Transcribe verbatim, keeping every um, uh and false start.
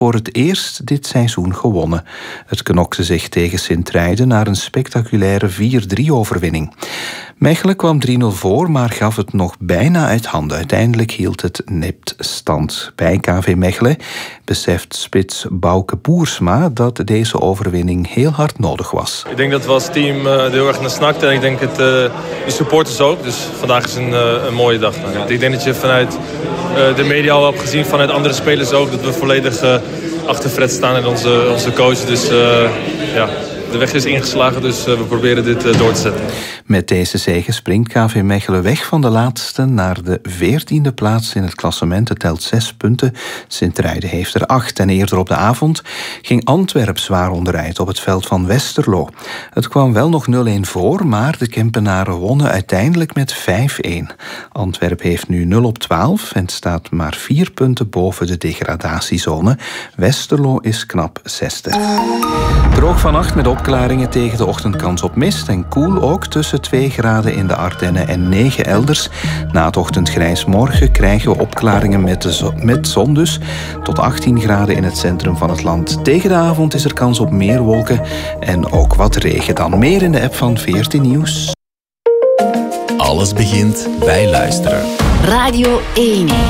voor het eerst dit seizoen gewonnen. Het knokte zich tegen Sint-Truiden naar een spectaculaire vier drie-overwinning. Mechelen kwam drie nul voor, maar gaf het nog bijna uit handen. Uiteindelijk hield het nipt stand. Bij K V Mechelen beseft spits Bouke Boersma dat deze overwinning heel hard nodig was. Ik denk dat we als team uh, er heel erg naar snakten. En ik denk het, uh, de supporters ook. Dus vandaag is een, uh, een mooie dag. Ik denk dat je vanuit uh, de media al hebt gezien, vanuit andere spelers ook, dat we volledig uh, achter Fred staan en onze, onze coach. Dus uh, ja... De weg is ingeslagen, dus we proberen dit door te zetten. Met deze zege springt K V Mechelen weg van de laatste naar de veertiende plaats in het klassement. Het telt zes punten. Sint-Truiden heeft er acht. En eerder op de avond ging Antwerp zwaar onderuit op het veld van Westerlo. Het kwam wel nog nul een voor, maar de Kempenaren wonnen uiteindelijk met vijf een. Antwerp heeft nu nul op twaalf en staat maar vier punten boven de degradatiezone. Westerlo is knap zesde. Droog vannacht met opklaringen tegen de ochtendkans op mist en koel ook tussen twee graden in de Ardennen en negen elders. Na het ochtendgrijs morgen krijgen we opklaringen met, de zo- met zon dus tot achttien graden in het centrum van het land. Tegen de avond is er kans op meer wolken en ook wat regen. Dan meer in de app van veertien Nieuws. Alles begint bij luisteren. Radio één.